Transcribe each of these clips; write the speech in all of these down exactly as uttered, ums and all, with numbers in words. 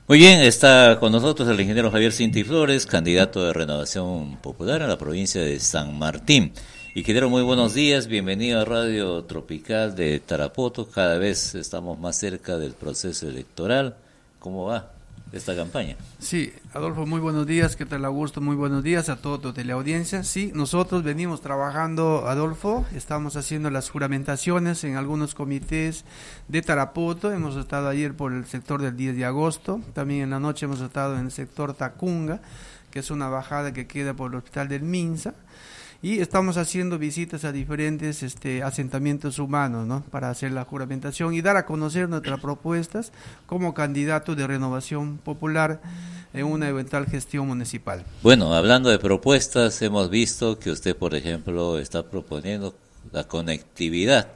Muy bien, está con nosotros el ingeniero Javier Cinti Flores, candidato de Renovación Popular a la provincia de San Martín. Ingeniero, muy buenos días, bienvenido a Radio Tropical de Tarapoto. Cada vez estamos más cerca del proceso electoral. ¿Cómo va esta campaña? Sí, Adolfo, muy buenos días. ¿Qué tal, Augusto? Muy buenos días a toda tu teleaudiencia. Sí, nosotros venimos trabajando, Adolfo, estamos haciendo las juramentaciones en algunos comités de Tarapoto. Hemos estado ayer por el sector del diez de agosto, también en la noche hemos estado en el sector Tacunga, que es una bajada que queda por el hospital del Minsa. Y estamos haciendo visitas a diferentes este, asentamientos humanos, ¿no?, para hacer la juramentación y dar a conocer nuestras propuestas como candidato de Renovación Popular en una eventual gestión municipal. Bueno, hablando de propuestas, hemos visto que usted, por ejemplo, está proponiendo la conectividad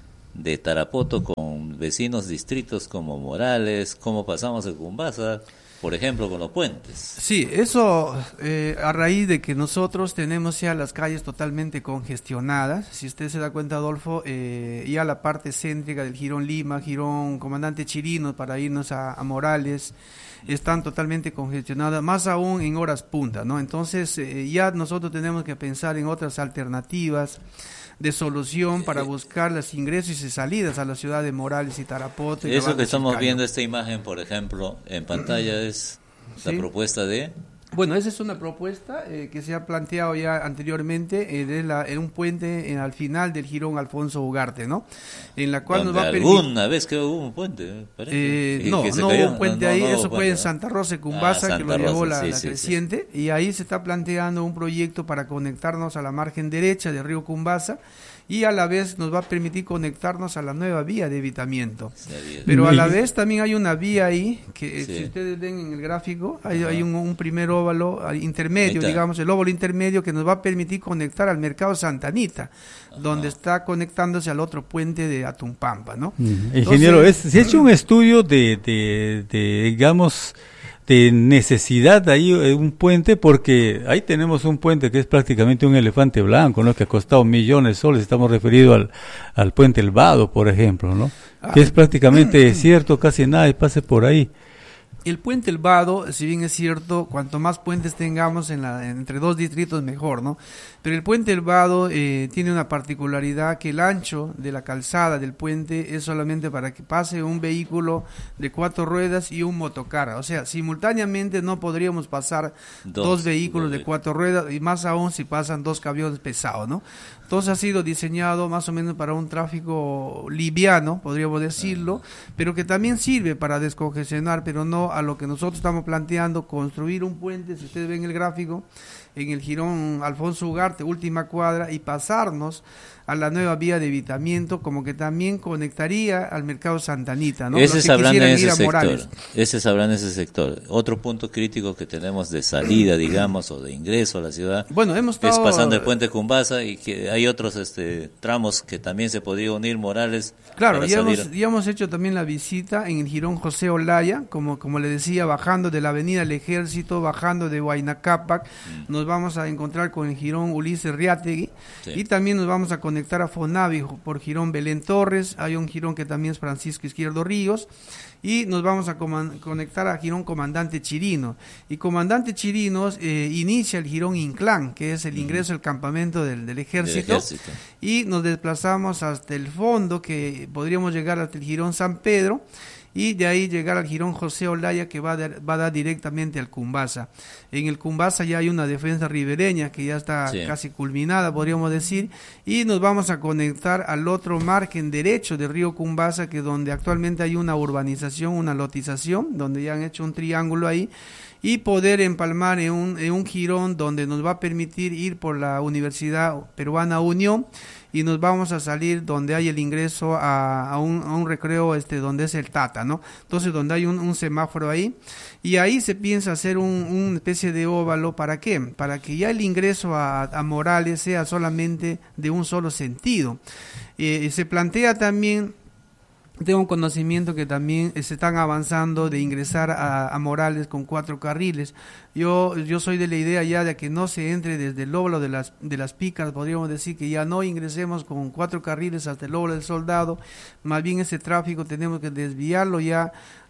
de Tarapoto con vecinos distritos como Morales, cómo pasamos el Cumbasa, por ejemplo, con los puentes. Sí, eso eh, a raíz de que nosotros tenemos ya las calles totalmente congestionadas. Si usted se da cuenta, Adolfo, eh, ya la parte céntrica del Jirón Lima, Jirón Comandante Chirinos para irnos a, a Morales, están totalmente congestionadas, más aún en horas punta, ¿no? Entonces eh, ya nosotros tenemos que pensar en otras alternativas de solución para buscar los ingresos y salidas a la ciudad de Morales y Tarapoto. Y Eso que estamos viendo, esta imagen, por ejemplo, en pantalla, es la ¿sí? propuesta de... Bueno, esa es una propuesta eh, que se ha planteado ya anteriormente, eh, de la, en un puente en, al final del Jirón Alfonso Ugarte, ¿no? En la cual nos va a permitir... ¿Alguna vez que hubo un puente? Eh, no, no hubo un puente no, ahí, no, no, eso fue en Santa Rosa de Cumbasa, ah, que lo llevó la, sí, la sí, creciente, sí. Y ahí se está planteando un proyecto para conectarnos a la margen derecha del río Cumbasa, y a la vez nos va a permitir conectarnos a la nueva vía de evitamiento. Pero a la vez también hay una vía ahí, que sí. si ustedes ven en el gráfico, hay, hay un, un primer óvalo intermedio, digamos, el óvalo intermedio que nos va a permitir conectar al mercado Santa Anita, Ajá. donde está conectándose al otro puente de Atumpampa, ¿no? Uh-huh. Ingeniero, es, se ha hecho un estudio de, de, de digamos... de necesidad ahí un puente, porque ahí tenemos un puente que es prácticamente un elefante blanco, ¿no?, que ha costado millones de soles. Estamos referidos al, al puente El Vado, por ejemplo, ¿no?, ah. que es prácticamente desierto, casi nada pase por ahí. El puente El Vado, si bien es cierto, cuanto más puentes tengamos en la, entre dos distritos mejor, ¿no? Pero el puente El Vado eh, tiene una particularidad, que el ancho de la calzada del puente es solamente para que pase un vehículo de cuatro ruedas y un motocar. O sea, simultáneamente no podríamos pasar dos, dos vehículos dos. de cuatro ruedas, y más aún si pasan dos camiones pesados, ¿no? Entonces ha sido diseñado más o menos para un tráfico liviano, podríamos decirlo, pero que también sirve para descongestionar, pero no a lo que nosotros estamos planteando, construir un puente, si ustedes ven el gráfico, en el Jirón Alfonso Ugarte, última cuadra, y pasarnos a la nueva vía de evitamiento, como que también conectaría al mercado Santa Anita, ¿no? Ese es hablando en ese sector, ese es hablando en ese sector. Otro punto crítico que tenemos de salida, digamos, o de ingreso a la ciudad, bueno, hemos estado... es pasando el puente Cumbasa, y que hay otros este tramos que también se podría unir Morales. Claro, ya hemos, ya hemos hecho también la visita en el Jirón José Olaya, como, como le decía, bajando de la avenida El Ejército, bajando de Huayna Cápac, mm. nos vamos a encontrar con el Jirón Ulises Riátegui, sí. y también nos vamos a conectar a Fonavi por Jirón Belén Torres. Hay un jirón que también es Francisco Izquierdo Ríos, y nos vamos a conectar a Jirón Comandante Chirino, y Comandante Chirinos eh, inicia el Jirón Inclán, que es el ingreso al campamento del, del ejército, del ejército, y nos desplazamos hasta el fondo, que podríamos llegar hasta el Jirón San Pedro, y de ahí llegar al Jirón José Olaya, que va a, dar, va a dar directamente al Cumbasa. En el Cumbasa ya hay una defensa ribereña que ya está sí. casi culminada, podríamos decir, y nos vamos a conectar al otro margen derecho del río Cumbasa, que donde actualmente hay una urbanización, una lotización, donde ya han hecho un triángulo ahí, y poder empalmar en un, en un jirón donde nos va a permitir ir por la Universidad Peruana Unión, y nos vamos a salir donde hay el ingreso a, a, un, a un recreo este donde es el Tata, ¿no? Entonces donde hay un, un semáforo ahí, y ahí se piensa hacer un, una especie de óvalo. ¿Para qué? Para que ya el ingreso a, a Morales sea solamente de un solo sentido. Eh, se plantea también tengo un conocimiento que también se están avanzando de ingresar a, a Morales con cuatro carriles. Yo yo soy de la idea ya de que no se entre desde el óvalo de las de las Picas, podríamos decir que ya no ingresemos con cuatro carriles hasta el óvalo del Soldado, más bien ese tráfico tenemos que desviarlo ya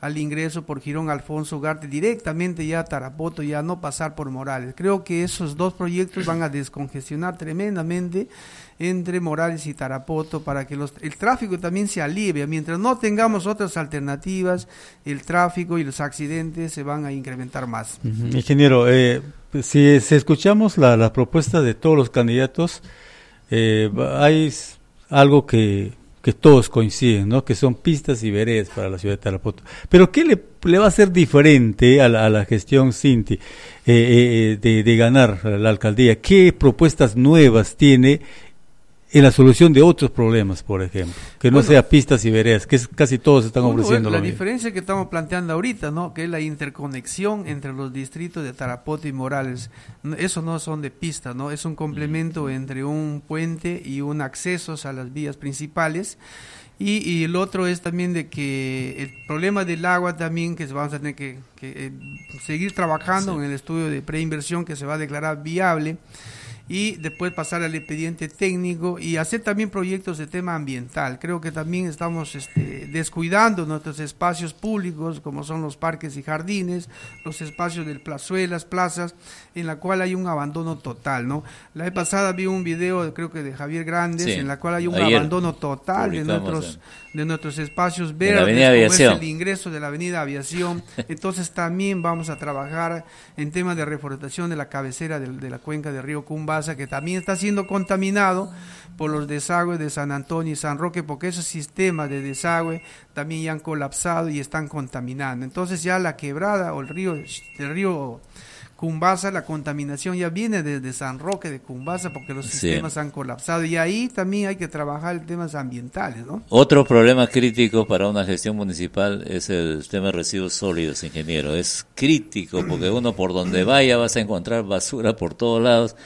al ingreso por Girón Alfonso Ugarte, directamente ya a Tarapoto, ya no pasar por Morales. Creo que esos dos proyectos van a descongestionar tremendamente entre Morales y Tarapoto para que los, el tráfico también se alivie. Mientras no tengamos otras alternativas, el tráfico y los accidentes se van a incrementar más. Uh-huh. Ingeniero, eh, si, si escuchamos la, la propuesta de todos los candidatos, eh, hay algo que, que todos coinciden, ¿no? Que son pistas y veredas para la ciudad de Tarapoto. Pero ¿qué le, le va a hacer diferente a la, a la gestión Cinti eh, eh, de, de ganar la alcaldía? ¿Qué propuestas nuevas tiene en la solución de otros problemas, por ejemplo, que no bueno, sea pistas y veredas, que es, casi todos están bueno, ofreciendo bueno, lo la mismo? Diferencia que estamos planteando ahorita, ¿no? Que es la interconexión entre los distritos de Tarapoto y Morales. Eso no son de pistas, ¿no? Es un complemento entre un puente y un acceso a las vías principales. Y, y el otro es también de que el problema del agua también, que vamos a tener que, que eh, seguir trabajando sí. en el estudio de preinversión que se va a declarar viable, y después pasar al expediente técnico y hacer también proyectos de tema ambiental. Creo que también estamos este, descuidando nuestros espacios públicos, como son los parques y jardines, los espacios de plazuelas, plazas, en la cual hay un abandono total, ¿no? La vez pasada vi un video, creo que de Javier Grandes, sí, en la cual hay un abandono total de nuestros, en, de nuestros espacios verdes, como es el ingreso de la avenida Aviación. Entonces también vamos a trabajar en temas de reforestación de la cabecera de, de la cuenca del río Cumba, que también está siendo contaminado por los desagües de San Antonio y San Roque, porque esos sistemas de desagüe también ya han colapsado y están contaminando. Entonces ya la quebrada o el río, el río Cumbasa, la contaminación ya viene desde San Roque de Cumbasa, porque los sistemas sí. han colapsado, y ahí también hay que trabajar en temas ambientales, ¿no? Otro problema crítico para una gestión municipal es el tema de residuos sólidos, ingeniero. Es crítico porque uno por donde vaya vas a encontrar basura por todos lados,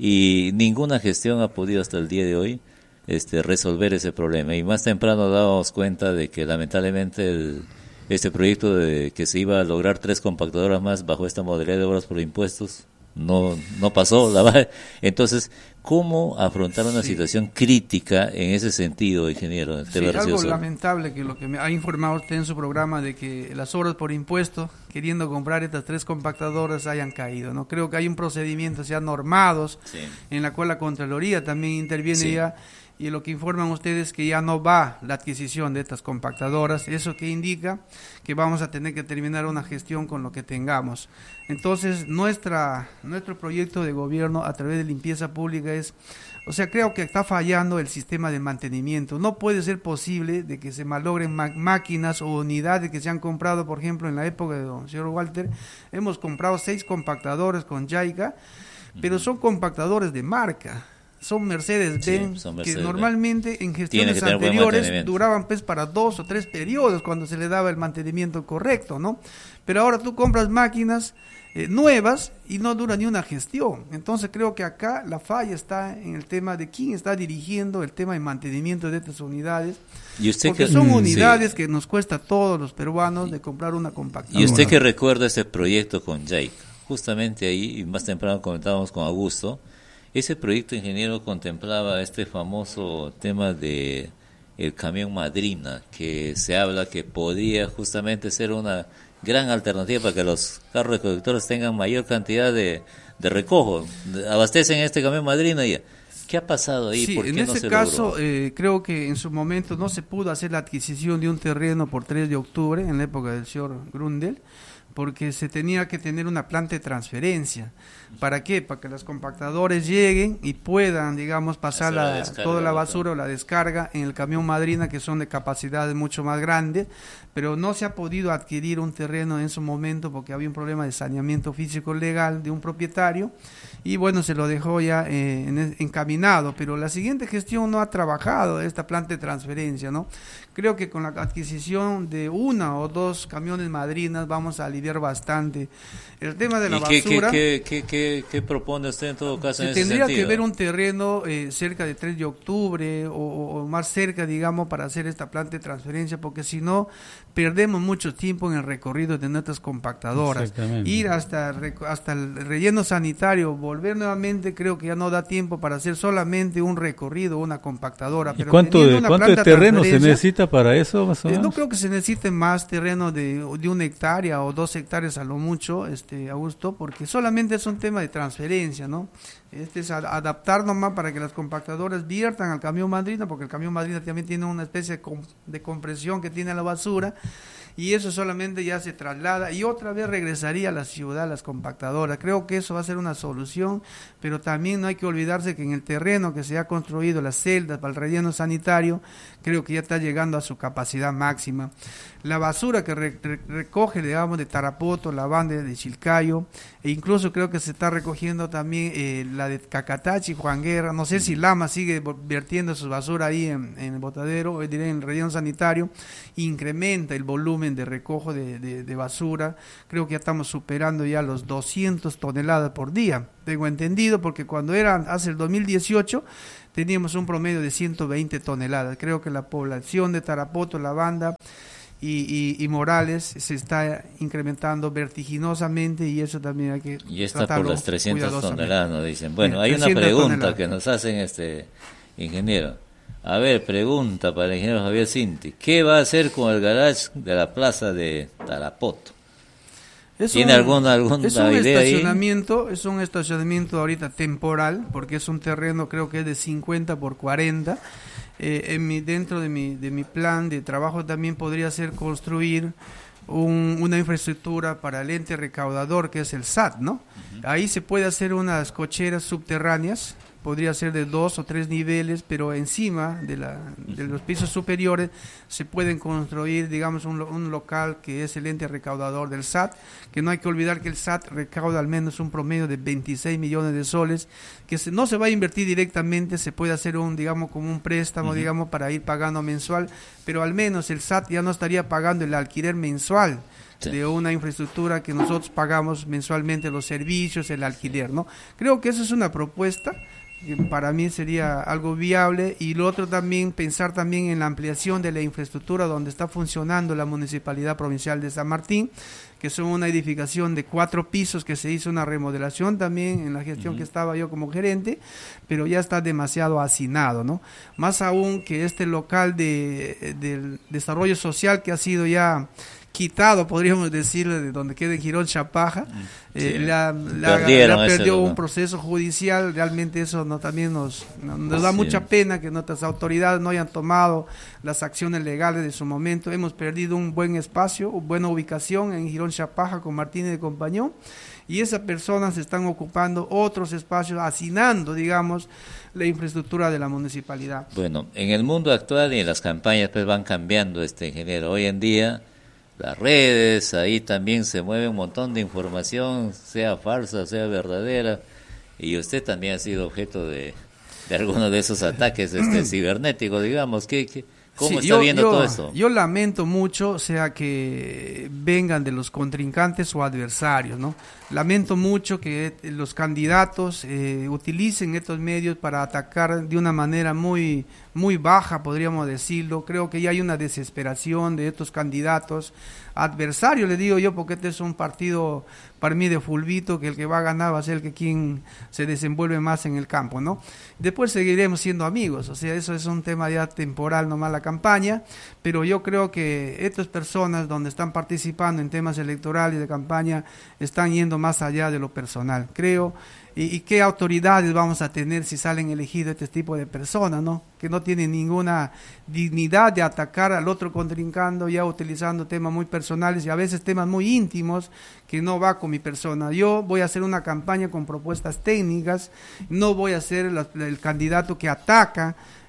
y ninguna gestión ha podido hasta el día de hoy este, resolver ese problema. Y más temprano dábamos cuenta de que lamentablemente el, este proyecto de que se iba a lograr tres compactadoras más bajo esta modalidad de obras por impuestos no no pasó. La, entonces, ¿cómo afrontar una sí. situación crítica en ese sentido, ingeniero? Sí, algo lamentable que lo que me ha informado usted en su programa de que las obras por impuesto, queriendo comprar estas tres compactadoras, hayan caído, ¿no? Creo que hay un procedimiento ya normados sí. en la cual la Contraloría también interviene sí. ya, y lo que informan ustedes que ya no va la adquisición de estas compactadoras. Eso que indica que vamos a tener que terminar una gestión con lo que tengamos. Entonces, nuestra nuestro proyecto de gobierno a través de limpieza pública es, o sea, creo que está fallando el sistema de mantenimiento. No puede ser posible de que se malogren ma- máquinas o unidades que se han comprado, por ejemplo, en la época de don señor Walter, hemos comprado seis compactadores con Jaica, pero son compactadores de marca. Son Mercedes-Benz, sí, que normalmente en gestiones anteriores duraban pues para dos o tres periodos cuando se le daba el mantenimiento correcto, ¿no? Pero ahora tú compras máquinas eh, nuevas y no dura ni una gestión. Entonces creo que acá la falla está en el tema de quién está dirigiendo el tema de mantenimiento de estas unidades. ¿Y usted porque que, son unidades sí. que nos cuesta a todos los peruanos de comprar una compactadora. ¿Y usted que recuerda ese proyecto con Jake? Justamente ahí, y más temprano comentábamos con Augusto, ese proyecto, ingeniero, contemplaba este famoso tema de el camión madrina, que se habla que podía justamente ser una gran alternativa para que los carros recolectores tengan mayor cantidad de, de recojo. Abastecen este camión madrina y ¿qué ha pasado ahí? Sí, ¿Por qué en no ese se caso eh, creo que en su momento no se pudo hacer la adquisición de un terreno por tres de octubre en la época del señor Grundel, porque se tenía que tener una planta de transferencia. ¿Para qué? Para que los compactadores lleguen y puedan, digamos, pasar la, la toda la basura o la descarga en el camión madrina, que son de capacidades mucho más grandes, pero no se ha podido adquirir un terreno en su momento porque había un problema de saneamiento físico legal de un propietario, y bueno, se lo dejó ya eh, en, encaminado, pero la siguiente gestión no ha trabajado esta planta de transferencia, ¿no? Creo que con la adquisición de una o dos camiones madrinas vamos a aliviar aliviar bastante. El tema de la ¿Y qué, basura... ¿qué, qué, qué, qué, qué propone usted en todo caso se en ese tendría sentido? que ver un terreno eh, cerca de tres de octubre o, o más cerca, digamos, para hacer esta planta de transferencia, porque si no, perdemos mucho tiempo en el recorrido de nuestras compactadoras. Ir hasta, hasta el relleno sanitario, volver nuevamente, creo que ya no da tiempo para hacer solamente un recorrido, una compactadora. Pero ¿Y cuánto de, cuánto de terreno se necesita para eso, más o menos? Eh, no creo que se necesite más terreno de, de una hectárea o dos hectáreas a lo mucho, este Augusto, porque solamente es un tema de transferencia, ¿no? Este es adaptar nomás para que las compactadoras viertan al camión madrina, porque el camión madrina también tiene una especie de, com de compresión que tiene la basura, y eso solamente ya se traslada y otra vez regresaría a la ciudad las compactadoras. Creo que eso va a ser una solución, pero también no hay que olvidarse que en el terreno que se ha construido, las celdas para el relleno sanitario, creo que ya está llegando a su capacidad máxima. La basura que re re recoge, digamos, de Tarapoto, la banda de Chilcayo, e incluso creo que se está recogiendo también eh, la de Cacatachi, Juan Guerra, no sé si Lama sigue vertiendo su basura ahí en, en el botadero, diré en el relleno sanitario, incrementa el volumen de recojo de, de, de basura. Creo que ya estamos superando ya los doscientas toneladas por día, tengo entendido, porque cuando era hace el dos mil dieciocho teníamos un promedio de ciento veinte toneladas. Creo que la población de Tarapoto, la banda y, y, y Morales se está incrementando vertiginosamente, y eso también hay que y está por las trescientas toneladas, nos dicen. Bueno, Mira, hay una pregunta toneladas. que nos hacen, este ingeniero. A ver, pregunta para el ingeniero Javier Cinti. ¿Qué va a hacer con el garage de la plaza de Tarapoto? Es ¿Tiene un, alguna, alguna es un idea estacionamiento, ahí? Es un estacionamiento ahorita temporal, porque es un terreno, creo que es de cincuenta por cuarenta. Eh, en mi, dentro de mi, de mi plan de trabajo también podría ser construir un, una infraestructura para el ente recaudador, que es el S A T, ¿no? Uh-huh. Ahí se puede hacer unas cocheras subterráneas, podría ser de dos o tres niveles, pero encima de, la, de los pisos superiores se pueden construir, digamos, un, un local que es el ente recaudador del S A T, que no hay que olvidar que el S A T recauda al menos un promedio de veintiséis millones de soles, que se, no se va a invertir directamente, se puede hacer un, digamos, como un préstamo, uh-huh. digamos, para ir pagando mensual, pero al menos el S A T ya no estaría pagando el alquiler mensual sí. de una infraestructura que nosotros pagamos mensualmente, los servicios, el alquiler, ¿no? Creo que eso es una propuesta que para mí sería algo viable, y lo otro también, pensar también en la ampliación de la infraestructura donde está funcionando la Municipalidad Provincial de San Martín, que son una edificación de cuatro pisos que se hizo una remodelación también en la gestión uh-huh. que estaba yo como gerente, pero ya está demasiado hacinado, ¿no? Más aún que este local de, de desarrollo social que ha sido ya quitado, podríamos decir, de donde queda en Girón Chapaja, sí. eh, la, la, la perdió un proceso judicial. Realmente eso no también nos, nos da sí. mucha pena que nuestras autoridades no hayan tomado las acciones legales de su momento. Hemos perdido un buen espacio, una buena ubicación en Girón Chapaja con Martínez de Compañón, y esas personas están ocupando otros espacios, hacinando, digamos, la infraestructura de la municipalidad. Bueno, en el mundo actual y en las campañas pues van cambiando, este ingeniero. Hoy en día las redes, ahí también se mueve un montón de información, sea falsa, sea verdadera, y usted también ha sido objeto de, de algunos de esos ataques este cibernéticos, digamos. ¿Qué, qué, ¿Cómo sí, está yo, viendo yo, todo eso? Yo lamento mucho, sea que vengan de los contrincantes o adversarios, ¿no? Lamento mucho que los candidatos eh, utilicen estos medios para atacar de una manera muy, muy baja, podríamos decirlo. Creo que ya hay una desesperación de estos candidatos adversarios, le digo yo, porque este es un partido para mí de fulbito, que el que va a ganar va a ser el que quien se desenvuelve más en el campo, ¿no? Después seguiremos siendo amigos, o sea, eso es un tema ya temporal, nomás la campaña, pero yo creo que estas personas donde están participando en temas electorales de campaña están yendo más allá de lo personal, creo. ¿Y, y qué autoridades vamos a tener si salen elegidos este tipo de personas, ¿no? Que no tienen ninguna dignidad de atacar al otro contrincando, ya utilizando temas muy personales y a veces temas muy íntimos que no va con mi persona. Yo voy a hacer una campaña con propuestas técnicas, no voy a ser la, el candidato que ataca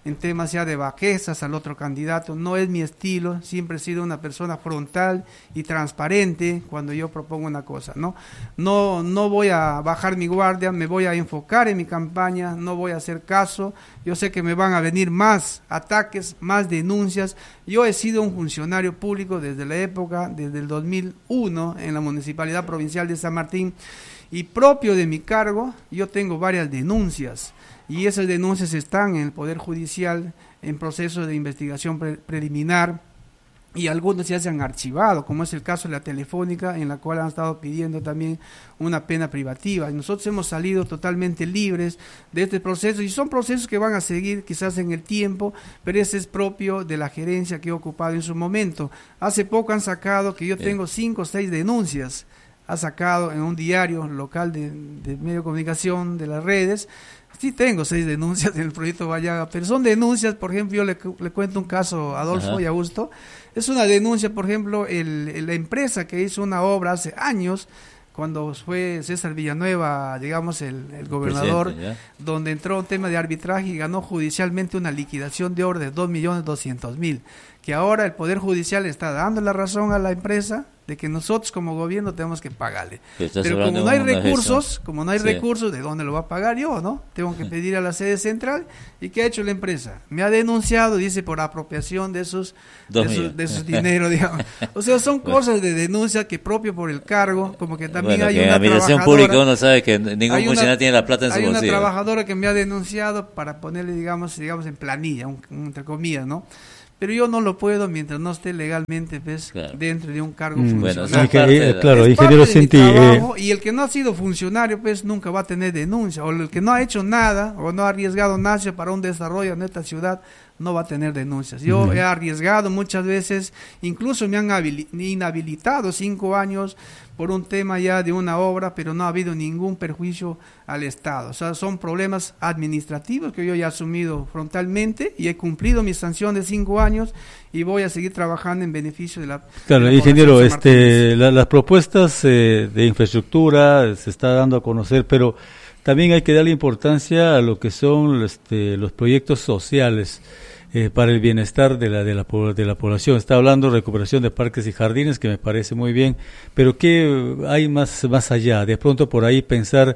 en temas ya de bajezas al otro candidato. No es mi estilo, siempre he sido una persona frontal y transparente cuando yo propongo una cosa, ¿no? No, no voy a bajar mi guardia, me voy a enfocar en mi campaña, no voy a hacer caso. Yo sé que me van a venir más ataques, más denuncias. Yo he sido un funcionario público desde la época, desde el dos mil uno, en la Municipalidad Provincial de San Martín, y propio de mi cargo, yo tengo varias denuncias, y esas denuncias están en el Poder Judicial en proceso de investigación pre- preliminar, y algunos ya se han archivado, como es el caso de la Telefónica, en la cual han estado pidiendo también una pena privativa. Y nosotros hemos salido totalmente libres de este proceso, y son procesos que van a seguir quizás en el tiempo, pero ese es propio de la gerencia que he ocupado en su momento. Hace poco han sacado que yo tengo cinco o seis denuncias, ha sacado en un diario local de, de medio de comunicación de las redes. Sí tengo seis denuncias en el proyecto Vallaga, pero son denuncias, por ejemplo, yo le, le cuento un caso a Adolfo Ajá. y Augusto, es una denuncia, por ejemplo, el, el, la empresa que hizo una obra hace años, cuando fue César Villanueva, digamos, el, el gobernador, donde entró un tema de arbitraje y ganó judicialmente una liquidación de obra de dos millones doscientos mil, que ahora el Poder Judicial está dando la razón a la empresa de que nosotros como gobierno tenemos que pagarle. Pero como no hay recursos, gestión. como no hay sí. recursos, ¿de dónde lo va a pagar yo, no? Tengo que pedir a la sede central. ¿Y qué ha hecho la empresa? Me ha denunciado, dice, por apropiación de esos, de esos, de esos dinero, digamos. O sea, son cosas de denuncia que propio por el cargo, como que también bueno, hay que una en administración pública uno sabe que ningún funcionario tiene la plata en su bolsillo. Hay una trabajadora que me ha denunciado para ponerle, digamos, digamos en planilla, un, entre comillas, ¿no? Pero yo no lo puedo mientras no esté legalmente pues, claro. dentro de un cargo mm, funcionario. Bueno, que, eh, claro, ingeniero Cinti, trabajo, eh, y el que no ha sido funcionario pues nunca va a tener denuncia, o el que no ha hecho nada o no ha arriesgado nada para un desarrollo en esta ciudad no va a tener denuncias. Yo uh-huh. he arriesgado muchas veces, incluso me han habili- inhabilitado cinco años por un tema ya de una obra, pero no ha habido ningún perjuicio al Estado. O sea, son problemas administrativos que yo ya he asumido frontalmente y he cumplido mi sanción de cinco años y voy a seguir trabajando en beneficio de la Claro, de la ingeniero, este, la, las propuestas eh, de infraestructura se está dando a conocer, pero también hay que darle importancia a lo que son este, los proyectos sociales. Eh, para el bienestar de la, de la de la población. Está hablando de recuperación de parques y jardines, que me parece muy bien, pero ¿qué hay más más allá? De pronto por ahí pensar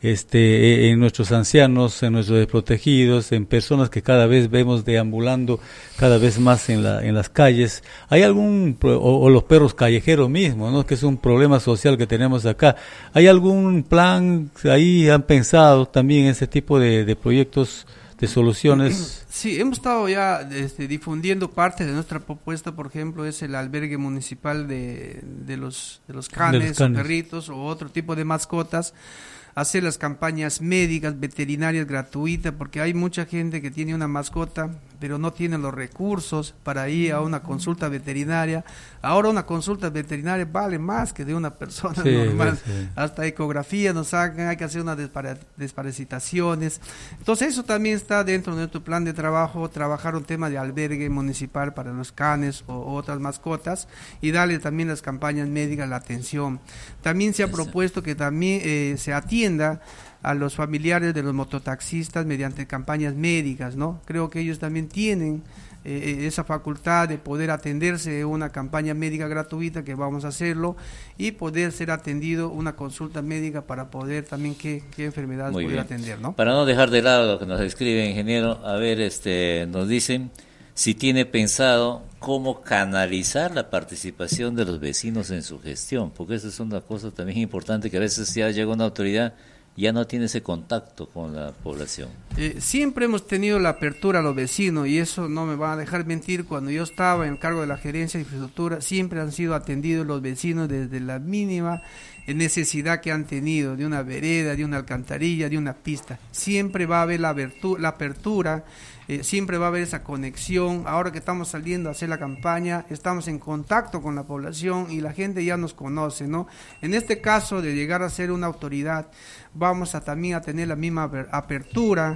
este en nuestros ancianos, en nuestros desprotegidos, en personas que cada vez vemos deambulando cada vez más en la en las calles. ¿Hay algún o, o los perros callejeros mismos, ¿no? Que es un problema social que tenemos acá? ¿Hay algún plan ahí han pensado también ese tipo de, de proyectos de soluciones? Sí, hemos estado ya este, difundiendo parte de nuestra propuesta, por ejemplo, es el albergue municipal de, de los de los canes, de los canes. O perritos o otro tipo de mascotas, hacer las campañas médicas, veterinarias gratuitas, porque hay mucha gente que tiene una mascota, pero no tiene los recursos para ir a una consulta veterinaria. Ahora una consulta veterinaria vale más que de una persona sí, normal. Sí. Hasta ecografía nos sacan, hay que hacer unas despara- desparasitaciones. Entonces eso también está dentro de nuestro plan de trabajo, trabajar un tema de albergue municipal para los canes o, o otras mascotas y darle también las campañas médicas la atención. También se ha propuesto que también eh, se atienda a los familiares de los mototaxistas mediante campañas médicas, ¿no? Creo que ellos también tienen eh, esa facultad de poder atenderse una campaña médica gratuita, que vamos a hacerlo, y poder ser atendido una consulta médica para poder también qué, qué enfermedades Muy poder bien. atender, ¿no? Para no dejar de lado lo que nos escribe, ingeniero, a ver, este, nos dicen si tiene pensado cómo canalizar la participación de los vecinos en su gestión, porque eso es una cosa también importante, que a veces ya llega una autoridad ya no tiene ese contacto con la población. Eh, siempre hemos tenido la apertura a los vecinos, y eso no me va a dejar mentir. Cuando yo estaba en el cargo de la gerencia de infraestructura, siempre han sido atendidos los vecinos desde la mínima necesidad que han tenido, de una vereda, de una alcantarilla, de una pista. Siempre va a haber la, abertura, la apertura, eh, siempre va a haber esa conexión. Ahora que estamos saliendo a hacer la campaña, estamos en contacto con la población y la gente ya nos conoce, ¿no? En este caso de llegar a ser una autoridad, vamos a también a tener la misma apertura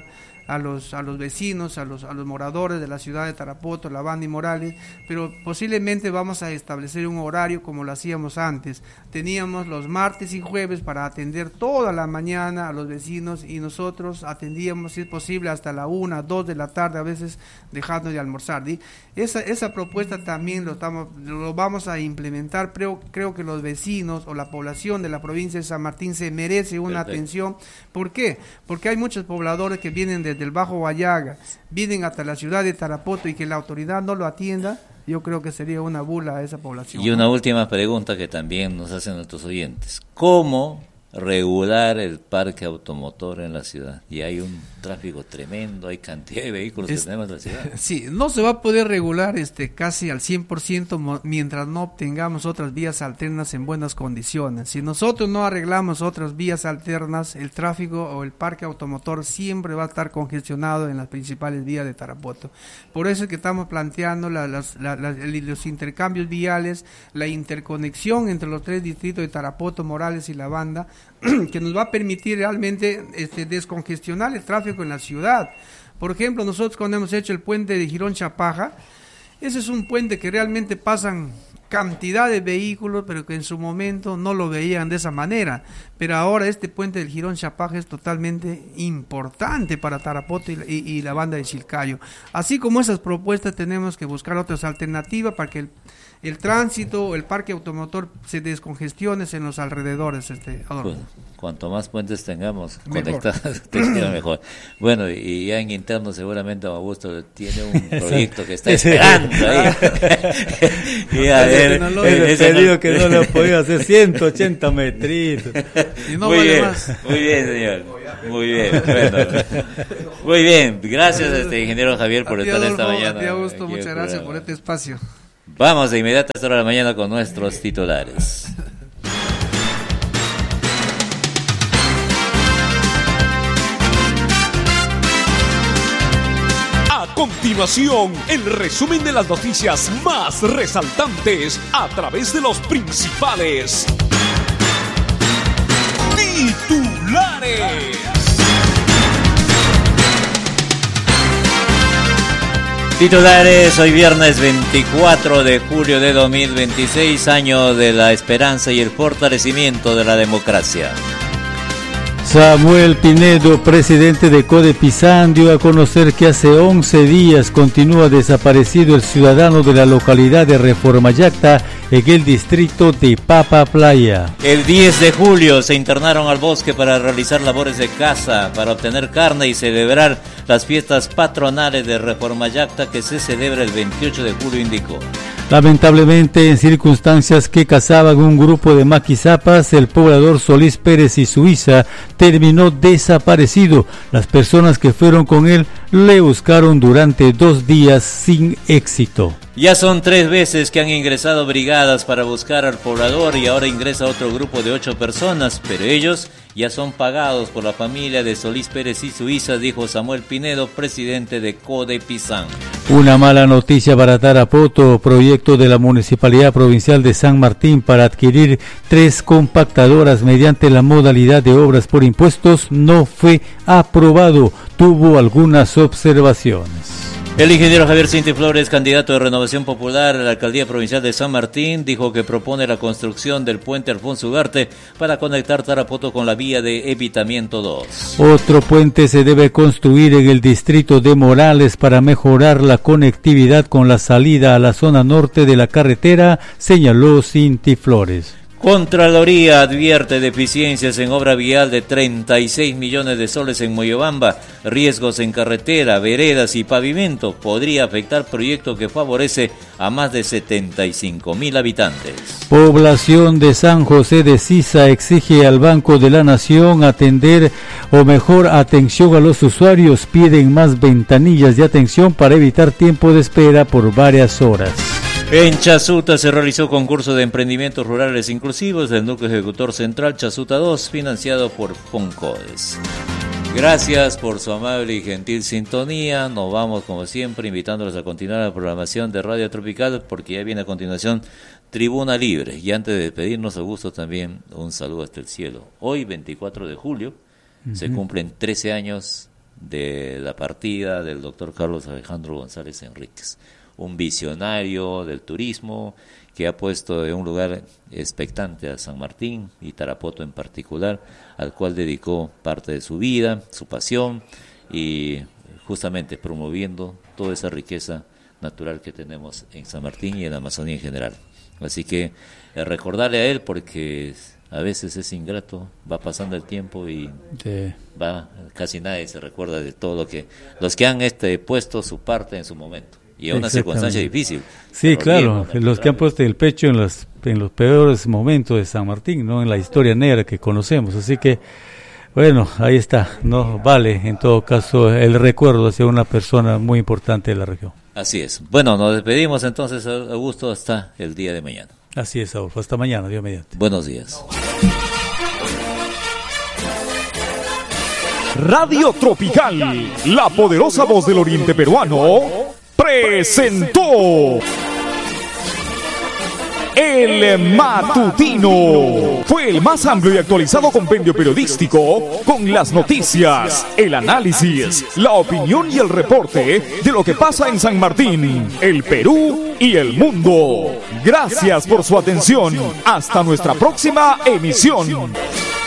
a los a los vecinos, a los a los moradores de la ciudad de Tarapoto, La Banda y Morales, pero posiblemente vamos a establecer un horario como lo hacíamos antes. Teníamos los martes y jueves para atender toda la mañana a los vecinos y nosotros atendíamos, si es posible, hasta la una, dos de la tarde, a veces dejando de almorzar. ¿sí? Esa esa propuesta también lo estamos lo vamos a implementar. Creo, creo que los vecinos o la población de la provincia de San Martín se merece una Perfecto. atención. ¿Por qué? Porque hay muchos pobladores que vienen desde el Bajo Guayaga, vienen hasta la ciudad de Tarapoto y que la autoridad no lo atienda. Yo creo que sería una burla a esa población. Y una ¿no? última pregunta que también nos hacen nuestros oyentes. ¿Cómo regular el parque automotor en la ciudad? Y hay un tráfico tremendo, hay cantidad de vehículos es, que tenemos en la ciudad. Sí, no se va a poder regular este casi al cien por ciento mo- mientras no obtengamos otras vías alternas en buenas condiciones. Si nosotros no arreglamos otras vías alternas, el tráfico o el parque automotor siempre va a estar congestionado en las principales vías de Tarapoto. Por eso es que estamos planteando la, las, la, la, los intercambios viales, la interconexión entre los tres distritos de Tarapoto, Morales y La Banda, que nos va a permitir realmente este, descongestionar el tráfico en la ciudad. Por ejemplo, nosotros cuando hemos hecho el puente de Girón Chapaja, ese es un puente que realmente pasan cantidad de vehículos, pero que en su momento no lo veían de esa manera. Pero ahora este puente del Girón Chapaja es totalmente importante para Tarapoto y, y, y La Banda de Chilcayo. Así como esas propuestas, tenemos que buscar otras alternativas para que el el tránsito, el parque automotor se descongestione en los alrededores. Este, bueno, cuanto más puentes tengamos mejor. Conectados, mejor. Bueno, y ya en interno seguramente Augusto tiene un proyecto que está esperando ahí. y a ver, que no lo he pedido no... que no lo he podido hacer ciento ochenta metritos. Y no muy vale bien, más. Muy bien, señor. Muy bien. Bueno, muy bien. Gracias, este ingeniero Javier, por estar Adolfo, esta mañana. A ti, Augusto, muchas gracias por este espacio. Vamos de inmediato a esta hora de la mañana con nuestros titulares. A continuación, el resumen de las noticias más resaltantes a través de los principales titulares. Titulares, hoy viernes veinticuatro de julio de dos mil veintiséis, año de la esperanza y el fortalecimiento de la democracia. Samuel Pinedo, presidente de Codepizán, dio a conocer que hace once días continúa desaparecido el ciudadano de la localidad de Reformayacta en el distrito de Papa Playa. El diez de julio se internaron al bosque para realizar labores de caza, para obtener carne y celebrar las fiestas patronales de Reformayacta que se celebra el veintiocho de julio, indicó. Lamentablemente, en circunstancias que cazaban un grupo de maquizapas, el poblador Solís Pérez y Suiza terminó desaparecido. Las personas que fueron con él le buscaron durante dos días sin éxito. Ya son tres veces que han ingresado brigadas para buscar al poblador y ahora ingresa otro grupo de ocho personas, pero ellos ya son pagados por la familia de Solís Pérez y Suiza, dijo Samuel Pinedo, presidente de Codepizán. Una mala noticia para Tarapoto, proyecto de la Municipalidad Provincial de San Martín para adquirir tres compactadoras mediante la modalidad de obras por impuestos no fue aprobado, tuvo algunas observaciones. El ingeniero Javier Cinti Flores, candidato de Renovación Popular a la Alcaldía Provincial de San Martín, dijo que propone la construcción del puente Alfonso Ugarte para conectar Tarapoto con la vía de evitamiento dos. Otro puente se debe construir en el distrito de Morales para mejorar la conectividad con la salida a la zona norte de la carretera, señaló Cinti Flores. Contraloría advierte deficiencias en obra vial de treinta y seis millones de soles en Moyobamba, riesgos en carretera, veredas y pavimento. Podría afectar proyecto que favorece a más de setenta y cinco mil habitantes. Población de San José de Sisa exige al Banco de la Nación atender o mejor atención a los usuarios. Piden más ventanillas de atención para evitar tiempo de espera por varias horas. En Chasuta se realizó concurso de emprendimientos rurales inclusivos del Núcleo Ejecutor Central Chasuta dos, financiado por Foncodes. Gracias por su amable y gentil sintonía. Nos vamos, como siempre, invitándolos a continuar la programación de Radio Tropical, porque ya viene a continuación Tribuna Libre. Y antes de despedirnos, Augusto, también un saludo hasta el cielo. Hoy, veinticuatro de julio, uh-huh. se cumplen trece años de la partida del doctor Carlos Alejandro González Enríquez, un visionario del turismo que ha puesto en un lugar expectante a San Martín y Tarapoto en particular, al cual dedicó parte de su vida, su pasión, y justamente promoviendo toda esa riqueza natural que tenemos en San Martín y en la Amazonía en general. Así que eh, recordarle a él, porque a veces es ingrato, va pasando el tiempo y sí. va casi nadie se recuerda de todo lo que los que han este puesto su parte en su momento y en una circunstancia difícil. Sí, claro, bien, los que han puesto el pecho en los en los peores momentos de San Martín, no en la historia negra que conocemos. Así que bueno, ahí está, no vale en todo caso el recuerdo hacia una persona muy importante de la región. Así es. Bueno, nos despedimos entonces, Augusto, hasta el día de mañana. Así es, Adolfo. Hasta mañana, Dios mediante. Buenos días. Radio Tropical, la poderosa voz del oriente peruano, presentó El Matutino. Fue el más amplio y actualizado compendio periodístico con las noticias, el análisis, la opinión y el reporte de lo que pasa en San Martín, el Perú y el mundo. Gracias por su atención. Hasta nuestra próxima emisión.